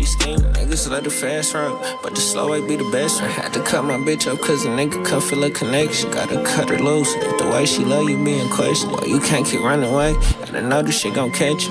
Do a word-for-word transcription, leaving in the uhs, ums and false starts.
scheme. Niggas love the fast road, but the slow way be the best one. Had to cut my bitch up cause a nigga come feel a connection. Gotta cut her loose. If the way she love you be in question, boy, you can't keep running away. Gotta know this shit gon' catch you.